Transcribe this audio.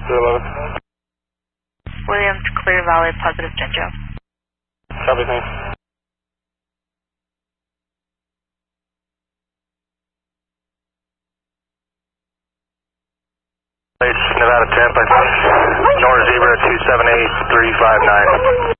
211. Williams, Clear Valley, positive Genjo. Copy, thanks. Nevada 10, North Zebra 278359.